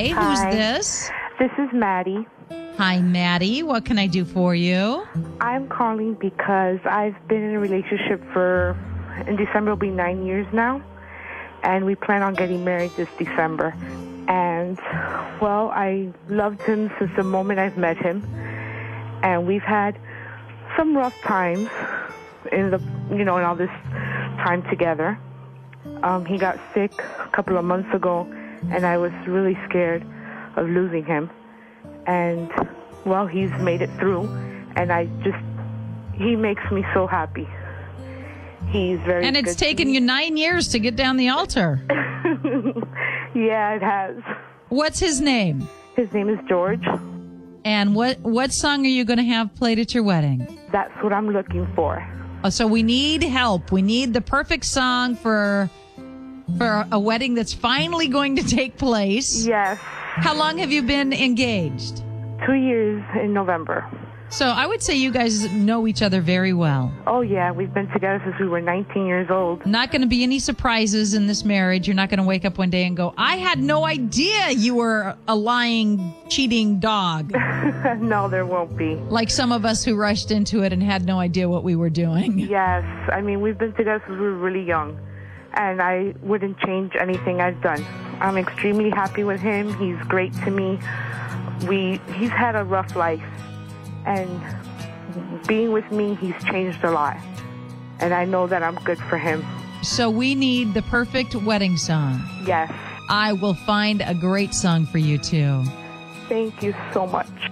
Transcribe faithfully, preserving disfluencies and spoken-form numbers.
Hi, Hi. who's this? This is Maddie. Hi, Maddie. What can I do for you? I'm calling because I've been in a relationship for, in December will be nine years now, and we plan on getting married this December. And, well, I loved him since the moment I've met him, and we've had some rough times in the, you know, in all this time together. Um, he got sick a couple of months ago, and I was really scared of losing him. And, well, he's made it through, and I just, he makes me so happy. He's very And it's good to taken me. you nine years to get down the altar. Yeah, it has. What's his name? His name is George. And what, what song are you going to have played at your wedding? That's what I'm looking for. Oh, so we need help. We need the perfect song for for a wedding that's finally going to take place. Yes. How long have you been engaged? Two years in November. So I would say you guys know each other very well. Oh, yeah, we've been together since we were nineteen years old. Not going to be any surprises in this marriage. You're not going to wake up one day and go, I had no idea you were a lying, cheating dog. No, there won't be. Like some of us who rushed into it and had no idea what we were doing. Yes, I mean, we've been together since we were really young, and I wouldn't change anything I've done. I'm extremely happy with him. He's great to me. We He's had a rough life, and being with me, he's changed a lot, and I know that I'm good for him. So we need the perfect wedding song. Yes. I will find a great song for you, too. Thank you so much.